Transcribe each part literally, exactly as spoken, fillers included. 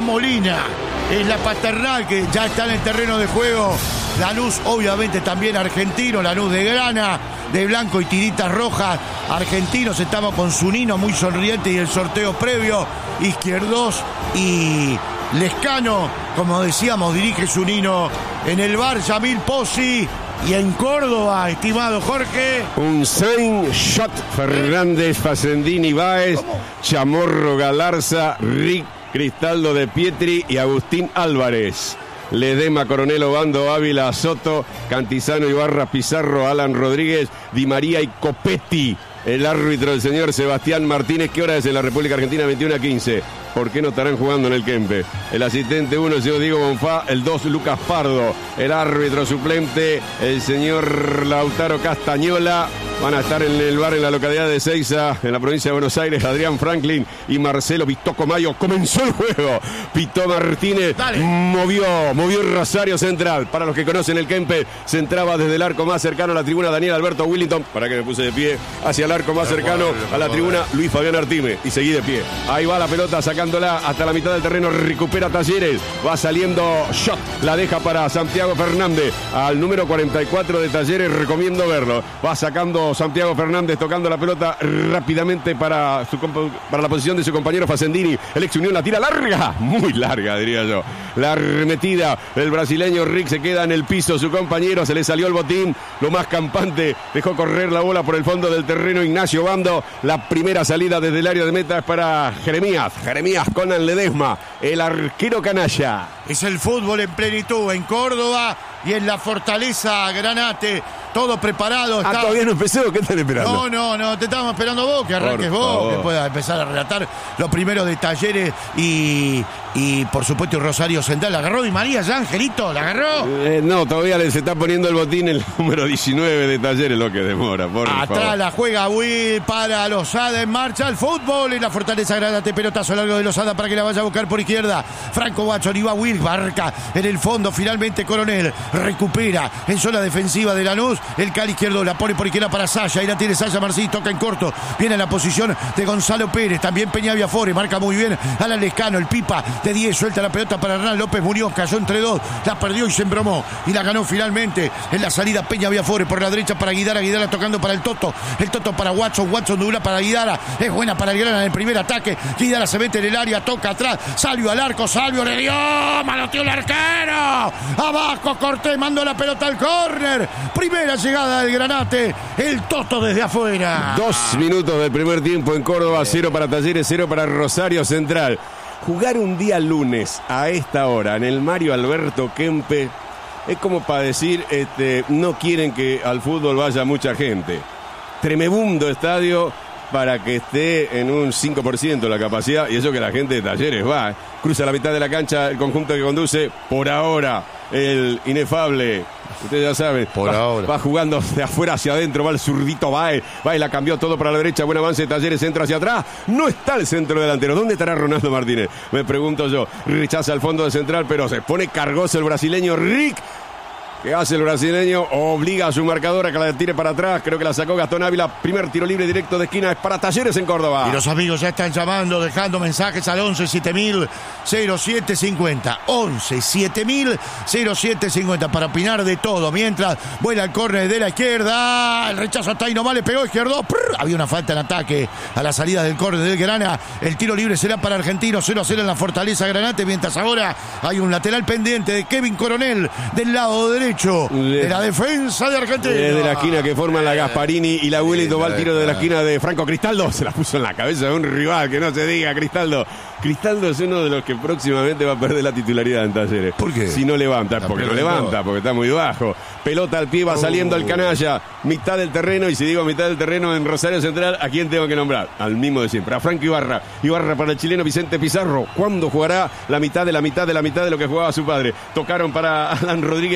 Molina. Es la paternal que ya está en el terreno de juego. Lanús, obviamente, también argentino. Lanús de grana, de blanco y tiritas rojas. Argentinos, estamos con Zunino muy sonriente y el sorteo previo. Izquierdos y Lescano, como decíamos, dirige Zunino. En el bar, Yamil Pozzi. Y en Córdoba, estimado Jorge, un Saint Shot, Fernández, Facendini, Báez, ¿cómo? Chamorro, Galarza, Rick, Cristaldo de Pietri y Agustín Álvarez. Ledema, Coronel, Obando, Ávila, Soto, Cantizano, Ibarra, Pizarro, Alan Rodríguez, Di María y Copetti. El árbitro, el señor Sebastián Martínez. ¿Qué hora es en la República Argentina? veintiuno a quince. ¿Por qué no estarán jugando en el Kempe? El asistente uno, el señor Diego Bonfá. El dos, Lucas Pardo. El árbitro suplente, el señor Lautaro Castañola. Van a estar en el bar en la localidad de Ezeiza, en la provincia de Buenos Aires, Adrián Franklin y Marcelo Pistoco Mayo. Comenzó el juego. Pito Martínez. Dale. movió, movió Rosario Central. Para los que conocen el Kempe, se entraba desde el arco más cercano a la tribuna Daniel Alberto Willington. Para que me puse de pie. Hacia el arco más cercano a la tribuna Luis Fabián Artime. Y seguí de pie. Ahí va la pelota sacándola hasta la mitad del terreno. Recupera Talleres. Va saliendo Shot. La deja para Santiago Fernández. Al número cuarenta y cuatro de Talleres. Recomiendo verlo. Va sacando Santiago Fernández, tocando la pelota rápidamente para, su, para la posición de su compañero Facendini. El ex Unión la tira larga, muy larga diría yo. La arremetida del brasileño Rick, se queda en el piso su compañero, se le salió el botín, lo más campante, dejó correr la bola por el fondo del terreno Ignacio Bando. La primera salida desde el área de meta es para Jeremías, Jeremías Conan Ledesma, el arquero canalla. Es el fútbol en plenitud en Córdoba y en la Fortaleza Granate. Todo preparado. Ah, está... ¿todavía no empezó? ¿Qué están esperando? No, no, no, te estamos esperando vos, que arranques por vos, favor. Que puedas empezar a relatar los primeros de Talleres y, y por supuesto, Rosario Central. ¿La agarró Di María ya, Angelito? ¿La agarró? Eh, no, todavía le se está poniendo el botín el número diecinueve de Talleres, lo que demora, por Atrás favor. La juega Will para Lozada, en marcha el fútbol en la Fortaleza Granate, pelotazo largo de Lozada para que la vaya a buscar por izquierda. Franco Watson y va Will, marca en el fondo, finalmente Coronel recupera en zona defensiva de Lanús. El Cali izquierdo la pone por izquierda para Saya. Ahí la tiene Saya Marcí, toca en corto. Viene a la posición de Gonzalo Pérez. También Peña Viafore, marca muy bien Alan Lescano. El Pipa de diez, suelta la pelota para Hernán López Muñoz. Cayó entre dos, la perdió y se embromó. Y la ganó finalmente en la salida Peña Viafore por la derecha para Guidara. Guidara tocando para el Toto. El Toto para Watson. Watson dura para Guidara. Es buena para Guidara en el primer ataque. Guidara se mete en el área, toca atrás. Salvio al arco, Salvio le dio. Manoteó el arquero. Abajo Cortés, mandó la pelota al córner. Primera llegada del Granate, el Toto desde afuera. Dos minutos del primer tiempo en Córdoba, cero para Talleres, cero para Rosario Central. Jugar un día lunes a esta hora en el Mario Alberto Kempe es como para decir, este, no quieren que al fútbol vaya mucha gente. Tremebundo estadio para que esté en un cinco por ciento la capacidad, y eso que la gente de Talleres va. Cruza la mitad de la cancha el conjunto que conduce, por ahora, el inefable. Ustedes ya saben, por va, ahora. va jugando de afuera hacia adentro, va el zurdito Baez, Baez la cambió todo para la derecha, buen avance de Talleres, centro hacia atrás, no está el centro delantero. ¿Dónde estará Ronaldo Martínez? Me pregunto yo. Rechaza el fondo de central, pero se pone cargoso el brasileño Rick. ¿Qué hace el brasileño? Obliga a su marcador a que la tire para atrás. Creo que la sacó Gastón Ávila. Primer tiro libre directo de esquina. Es para Talleres en Córdoba. Y los amigos ya están llamando, dejando mensajes al once siete mil cero siete cincuenta. once siete mil cero siete cincuenta para opinar de todo. Mientras vuela el córner de la izquierda. El rechazo está ahí nomás, le pegó izquierdo. Prr, había una falta en ataque a la salida del córner del Grana. El tiro libre será para Argentino. cero a cero en la Fortaleza Granate. Mientras ahora hay un lateral pendiente de Kevin Coronel del lado derecho de la defensa de Argentina. Desde la esquina que forman la Gasparini y la Willington, va el tiro de la esquina de Franco Cristaldo. Se la puso en la cabeza de un rival, que no se diga, Cristaldo. Cristaldo es uno de los que próximamente va a perder la titularidad en Talleres. ¿Por qué? Si no levanta, porque no levanta, porque está muy bajo. Pelota al pie, va saliendo el canalla. Mitad del terreno, y si digo mitad del terreno en Rosario Central, ¿a quién tengo que nombrar? Al mismo de siempre, a Franco Ibarra. Ibarra para el chileno Vicente Pizarro. ¿Cuándo jugará la mitad de la mitad de la mitad de lo que jugaba su padre? Tocaron para Alan Rodríguez y este de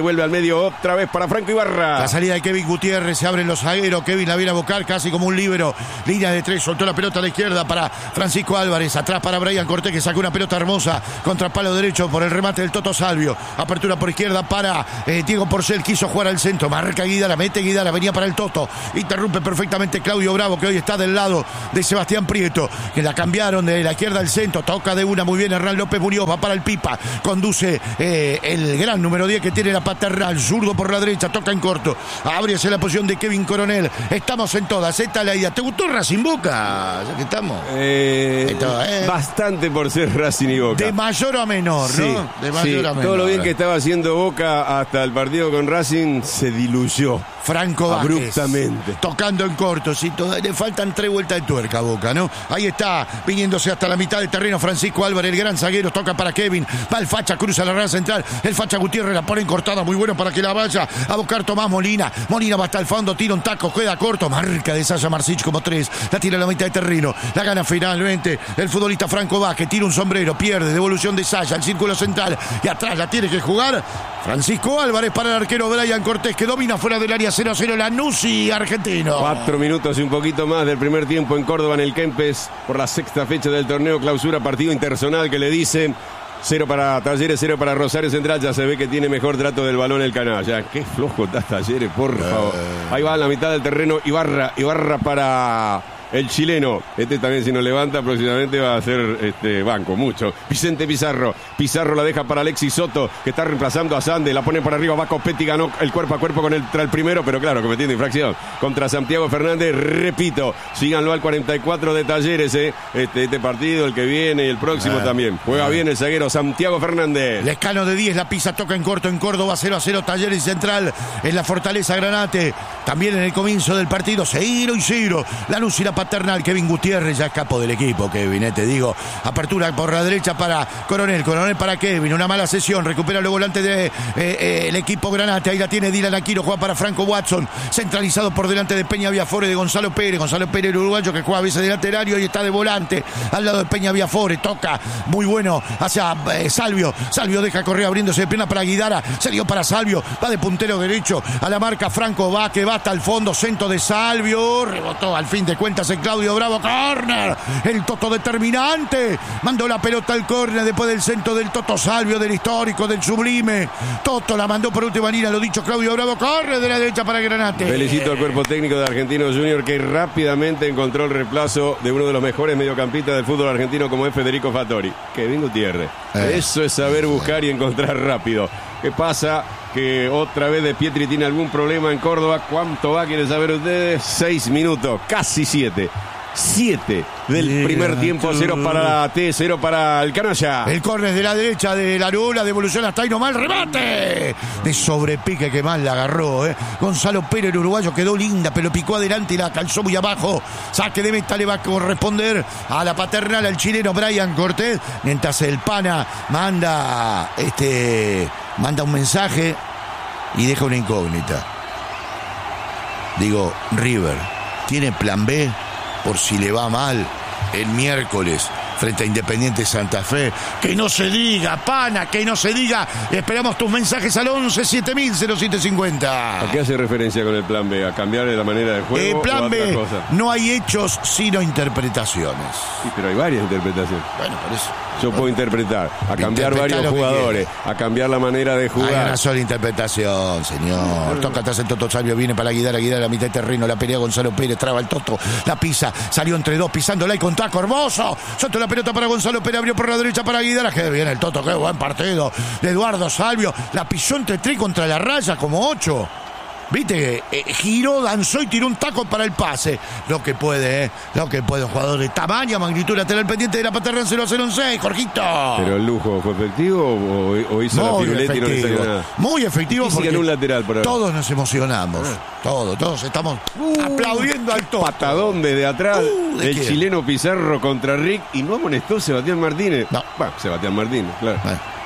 devuelve al medio otra vez para Franco Ibarra. La salida de Kevin Gutiérrez, se abren los zagueros. Kevin la viene a buscar casi como un líbero. Línea de tres, soltó la pelota a la izquierda para Francisco Álvarez. Atrás para Brian Cortés, que sacó una pelota hermosa contra palo derecho por el remate del Toto Salvio. Apertura por izquierda para eh, Diego Porcel. Quiso jugar al centro. Marca Guidara, mete Guidara, venía para el Toto. Interrumpe perfectamente Claudio Bravo, que hoy está del lado de Sebastián Prieto, que la cambiaron de la izquierda al centro. Toca de una muy bien Hernán López Muñoz, va para el Pipa. Conduce eh, el gran número diez que tiene la Paternal. Zurdo por la derecha, toca en corto. Abre hacia la posición de Kevin Coronel. Estamos en todas. Esta es la idea. ¿Te gustó Racing Boca? Ya que estamos. Eh, Esto, eh. Bastante por ser Racing y Boca. De mayor a menor, sí, ¿no? De mayor sí. a menor. Todo lo bien que estaba haciendo Boca hasta el partido con Racing se diluyó. Franco Vázquez, abruptamente. Tocando en corto, sí, toda, le faltan tres vueltas de tuerca a Boca, ¿no? Ahí está, viniéndose hasta la mitad del terreno Francisco Álvarez, el gran zaguero, toca para Kevin, va el Facha, cruza la raya central, el Facha Gutiérrez la pone en cortada, muy bueno para que la vaya a buscar Tomás Molina. Molina va hasta el fondo, tira un taco, queda corto, marca de Sasha Marcich como tres, la tira a la mitad del terreno, la gana finalmente el futbolista Franco Vázquez, tira un sombrero, pierde, devolución de Sasha, el círculo central, y atrás la tiene que jugar Francisco Álvarez para el arquero Brian Cortés, que domina fuera del área cero a cero Lanús argentino. Cuatro minutos y un poquito más del primer tiempo en Córdoba, en el Kempes, por la sexta fecha del torneo clausura, partido interzonal que le dicen cero para Talleres, cero para Rosario Central. Ya se ve que tiene mejor trato del balón el canalla. Qué flojo está Talleres, por favor. Ahí va a la mitad del terreno Ibarra, Ibarra para el chileno. Este también, si no levanta, próximamente va a hacer este banco, mucho. Vicente Pizarro. Pizarro la deja para Alexis Soto, que está reemplazando a Sande. La pone para arriba. Va Copetti, ganó el cuerpo a cuerpo con el, el primero, pero claro, cometiendo infracción contra Santiago Fernández. Repito, síganlo al cuarenta y cuatro de Talleres, eh. este, este partido, el que viene y el próximo ah, también. Juega ah. bien el zaguero Santiago Fernández. Lescano de diez, la pisa, toca en corto en Córdoba, cero a cero Talleres Central en la Fortaleza Granate. También en el comienzo del partido, cero y cero. Lanús y la Paternal, Kevin Gutiérrez ya escapó del equipo, Kevin, eh, te digo. Apertura por la derecha para Coronel, Coronel para Kevin, una mala sesión, recupera los volantes del de, eh, eh, el equipo Granate, ahí la tiene Dylan Aquino, juega para Franco Watson, centralizado por delante de Peña Viafore, de Gonzalo Pérez, Gonzalo Pérez, el uruguayo que juega a veces de lateral y está de volante, al lado de Peña Viafore, toca, muy bueno, hacia eh, Salvio, Salvio deja correr abriéndose de pierna para Guidara, se dio para Salvio, va de puntero derecho a la marca Franco, va que va hasta el fondo, centro de Salvio, rebotó al fin de cuentas el Claudio Bravo, córner, el Toto determinante, mandó la pelota al córner después del centro del Toto Salvio, del histórico, del sublime. Toto la mandó por última línea, lo dicho Claudio Bravo, corre de la derecha para Granate. Felicito al cuerpo técnico de Argentinos Junior, que rápidamente encontró el reemplazo de uno de los mejores mediocampistas del fútbol argentino, como es Federico Fattori, Kevin Gutiérrez. Eh. Eso es saber buscar y encontrar rápido. ¿Qué pasa? Que otra vez De Pietri tiene algún problema en Córdoba. ¿Cuánto va? ¿Quieren saber ustedes? Seis minutos, casi siete. Siete del yeah, primer tiempo, cero para la T, cero para el canalla. El córner de la derecha de la Lula, devolución hasta ahí nomás, remate de sobrepique que mal la agarró, eh. Gonzalo Pérez, el uruguayo, quedó linda, pero picó adelante y la calzó muy abajo. Saque de meta le va a corresponder a la Paternal, al chileno Brian Cortés, mientras el pana manda este manda un mensaje y deja una incógnita. Digo, River, ¿tiene plan B por si le va mal el miércoles frente a Independiente Santa Fe? Que no se diga, pana, que no se diga. Esperamos tus mensajes al once siete mil cero siete cincuenta. ¿A qué hace referencia con el plan B? ¿A cambiar la manera de juego? El plan o a B, otra cosa? No hay hechos sino interpretaciones. Sí, pero hay varias interpretaciones. Bueno, por eso. Yo puedo interpretar, a cambiar varios jugadores, a cambiar la manera de jugar. Hay una sola interpretación, señor. Toca atrás el Toto Salvio, viene para Guidara, Guidara a la mitad de terreno, la pelea Gonzalo Pérez, traba el Toto, la pisa, salió entre dos, pisándola y con taco hermoso. Soltó la pelota para Gonzalo Pérez, abrió por la derecha para Guidara. Qué bien el Toto, qué buen partido de Eduardo Salvio. La pisó entre tres contra la raya, como ocho. Viste, eh, giró, danzó y tiró un taco para el pase. Lo que puede, eh, lo que puede un jugador de tamaño, magnitud, lateral pendiente de la Paternal, cero a cero en seis, Jorgito. ¿Pero el lujo fue efectivo o, o hizo muy la piruleta y no le salió nada? Muy efectivo, porque en un lateral por todos nos emocionamos. Ah. Todos, todos estamos uh, aplaudiendo al Toto. Patadón desde atrás uh, ¿de el quién? Chileno Pizarro contra Rick, y no amonestó Sebastián Martínez. No. Bueno, Sebastián Martínez, claro. Bueno.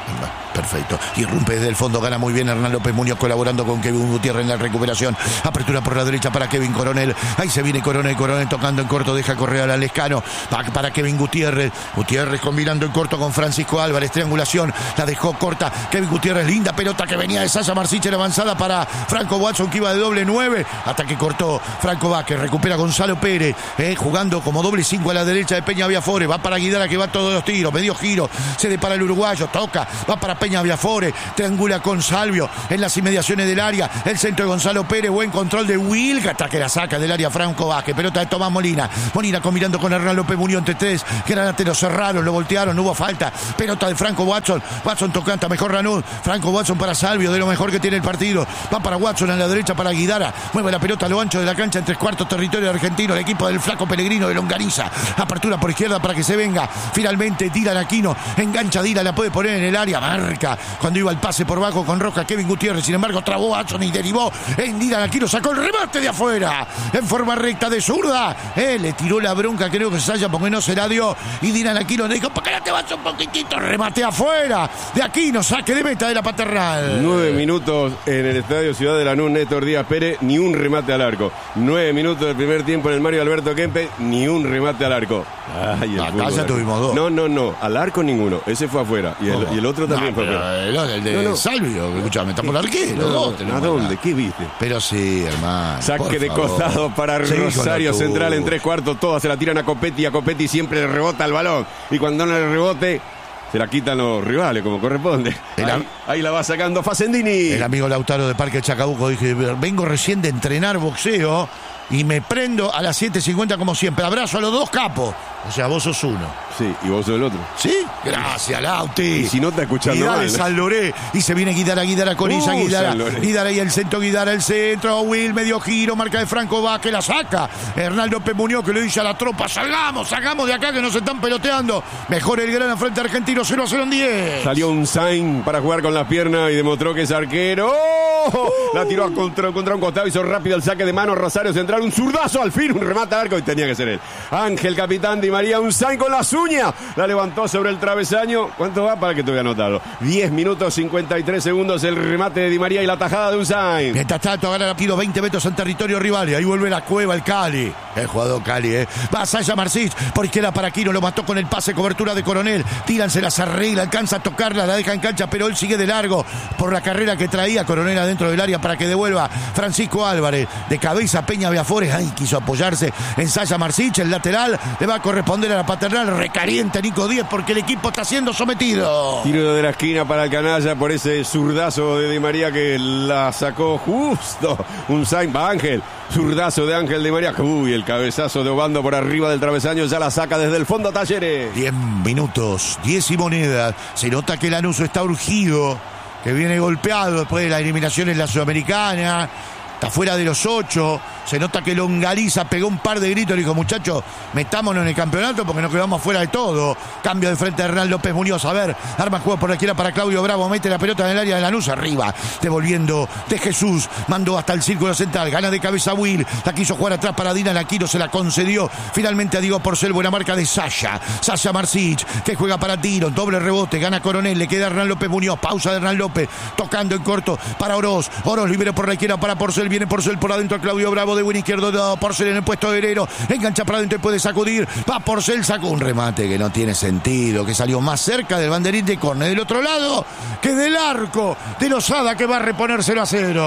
Perfecto. Irrumpe desde el fondo, gana muy bien Hernán López Muñoz colaborando con Kevin Gutiérrez en la recuperación. Apertura por la derecha para Kevin Coronel. Ahí se viene Coronel, Coronel tocando en corto, deja correr al Lescano. Para, para Kevin Gutiérrez. Gutiérrez combinando en corto con Francisco Álvarez. Triangulación, la dejó corta. Kevin Gutiérrez, linda pelota que venía de Sasha Marsic en avanzada para Franco Watson, que iba de doble nueve. Hasta que cortó Franco Vázquez. Recupera Gonzalo Pérez, eh, jugando como doble cinco a la derecha de Peña Viafore. Va para Guidara, que va todos los tiros. Medio giro, se depara el uruguayo, toca, va para Peña Viafore, triangula con Salvio en las inmediaciones del área, el centro de Gonzalo Pérez, buen control de Wilk, hasta que la saca del área Franco Vázquez, pelota de Tomás Molina, Molina combinando con Hernán López Muñoz entre tres, Granate lo cerraron, lo voltearon, no hubo falta, pelota de Franco Watson, Watson tocanta, mejor Ranud, Franco Watson para Salvio, de lo mejor que tiene el partido, va para Watson a la derecha para Guidara, mueve la pelota a lo ancho de la cancha en tres cuartos territorio argentino, el equipo del flaco Pellegrino de Longaniza, apertura por izquierda para que se venga, finalmente Dylan Aquino, engancha Dylan, la puede poner en el área, marca cuando iba el pase por bajo con Roca Kevin Gutiérrez, sin embargo trabó Watson y derivó en Dylan Aquino, sacó el remate de afuera en forma recta de zurda, eh, le tiró la bronca, creo que Saya porque no se la dio, y Dylan Aquino le dijo, ¿por qué no te vas un poquitito? Remate afuera de Aquino, saque de meta de la Paternal. Nueve minutos en el estadio Ciudad de Lanús, Néstor Díaz Pérez, ni un remate al arco. Nueve minutos del primer tiempo en el Mario Alberto Kempes, ni un remate al arco. Ay, acá ya tuvimos dos. No, no, no, al arco ninguno, ese fue afuera, y el, y el otro también no, fue afuera. El, el de no, no. Salvio, escuchame, está por el arquero. No, ¿a dónde? ¿Qué viste? Pero sí, hermano. Saque de costado para sí, Rosario Central en tres cuartos, todas se la tiran a Copetti, a Copetti siempre le rebota el balón, y cuando no le rebote, se la quitan los rivales como corresponde. Ahí, ahí la va sacando Facendini. El amigo Lautaro de Parque Chacabuco dije, vengo recién de entrenar boxeo y me prendo a las siete cincuenta como siempre. Abrazo a los dos capos. O sea, vos sos uno. Sí, y vos sos el otro. ¿Sí? Gracias, Lauti. Y si no está escuchando mal. San Loré. Y se viene Guidara, Guidara con Isa, uh, Guidara. Guidara y el centro, Guidara el centro. Will, medio giro, marca de Franco Vázquez, la saca. Hernán López Muñoz que le dice a la tropa, salgamos, salgamos de acá que nos están peloteando. Mejor el gran frente argentino, cero a cero en diez. Salió un Sainz para jugar con las piernas y demostró que es arquero. ¡Oh! Uh. La tiró contra, contra un costado, hizo rápido el saque de mano. Rosario Central, un zurdazo al fin, un remate al arco y tenía que ser él. Ángel, capitán de María, un Sainz con las uñas, la levantó sobre el travesaño. ¿Cuánto va? Para que te voy a anotarlo. diez minutos cincuenta y tres segundos el remate de Di María y la tajada de un Sainz. Mientras tanto, gana tiro veinte metros en territorio rival y ahí vuelve la cueva el Cali. El jugador Cali, eh. Va Saya Marsic, por izquierda para Aquino, lo mató con el pase, cobertura de Coronel. Dylan se las arregla, alcanza a tocarla, la deja en cancha, pero él sigue de largo por la carrera que traía Coronel adentro del área para que devuelva Francisco Álvarez. De cabeza Peña Viafores, ahí quiso apoyarse en Saya Marsic, el lateral le va a corresponder a la Paternal, recaliente Nico Díez porque el equipo está siendo sometido. Tiro de la esquina para el canalla por ese zurdazo de Di María que la sacó justo. Un Sainz, va Ángel, zurdazo de Ángel Di María. Uy, el cabezazo de Obando por arriba del travesaño, ya la saca desde el fondo Talleres. diez minutos, diez y monedas. Se nota que Lanús está urgido, que viene golpeado después de la eliminación en la Sudamericana. Está fuera de los ocho. Se nota que Longaniza pegó un par de gritos y dijo, muchachos, metámonos en el campeonato porque nos quedamos fuera de todo. Cambio de frente de Hernán López Muñoz. A ver, arma juego por la izquierda para Claudio Bravo. Mete la pelota en el área de Lanús arriba. Devolviendo de Jesús. Mandó hasta el círculo central. Gana de cabeza Will. La quiso jugar atrás para Dylan Aquino. Se la concedió finalmente a Diego Porcel. Buena marca de Saya. Saya Marsic, que juega para tiro. Doble rebote. Gana Coronel. Le queda Hernán López Muñoz. Pausa de Hernán López. Tocando en corto para Oroz. Oroz libre por la izquierda para Porcel. Viene Porcel por adentro a Claudio Bravo de buen izquierdo. De Porcel en el puesto de Herero. Engancha para adentro y puede sacudir. Va Porcel. Sacó un remate que no tiene sentido. Que salió más cerca del banderín de córner del otro lado que del arco de Lozada, que va a reponer cero a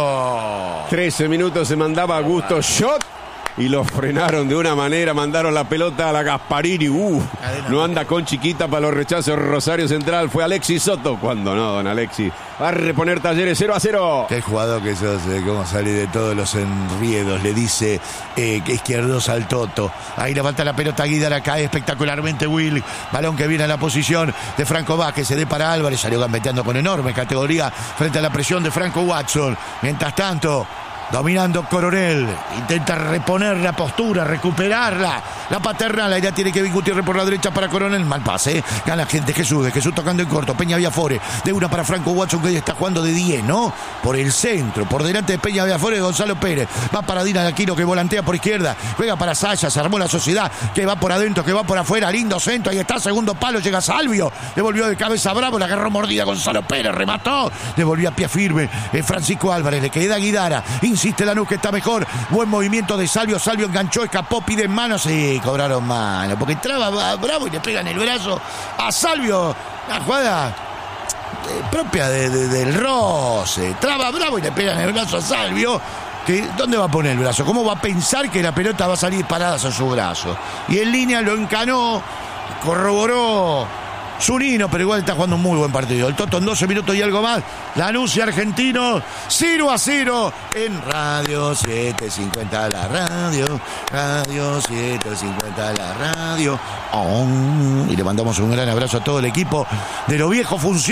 cero. trece minutos se mandaba Augusto Shot y lo frenaron de una manera, mandaron la pelota a la Gasparini. Uh, no anda con chiquita para los rechazos Rosario Central. Fue Alexis Soto. Cuando no, don Alexis. Va a reponer Talleres cero a cero. Qué jugador que sos, eh, cómo sale de todos los enriedos. Le dice eh, que Izquierdos al Toto. Ahí levanta la pelota Guidara, cae espectacularmente Will. Balón que viene a la posición de Franco Vázquez. Se dé para Álvarez. Salió gambeteando con enorme categoría frente a la presión de Franco Watson. Mientras tanto, Dominando Coronel, intenta reponer la postura, recuperarla. La paternal, ahí la tiene Kevin Gutiérrez por la derecha para Coronel. Mal pase, ¿eh? Gana gente, Jesús, de Jesús tocando en corto. Peña Viafore, de una para Franco Watson, que hoy está jugando de diez, ¿no? Por el centro, por delante de Peña Viafore, Gonzalo Pérez. Va para Dina de Aquino, que volantea por izquierda. Juega para Saya, se armó la sociedad, que va por adentro, que va por afuera. Lindo centro, ahí está, segundo palo, llega Salvio. Devolvió de cabeza a Bravo, la agarró mordida Gonzalo Pérez, remató. Devolvió a pie firme eh, Francisco Álvarez, le queda Guidara. Insiste Lanús que está mejor. Buen movimiento de Salvio. Salvio enganchó, escapó, pide manos y cobraron mano. Porque entraba Bravo y le pegan el brazo a Salvio. La jugada eh, propia de, de, del roce. Traba Bravo y le pegan el brazo a Salvio. Que, ¿dónde va a poner el brazo? ¿Cómo va a pensar que la pelota va a salir parada a su brazo? Y en línea lo encanó, corroboró Zunino, pero igual está jugando un muy buen partido. El Toto en doce minutos y algo más. Lanús y Argentino, cero a cero en Radio setecientos cincuenta, la radio. Radio setecientos cincuenta, la radio. Oh, y le mandamos un gran abrazo a todo el equipo de Lo Viejo Funciona.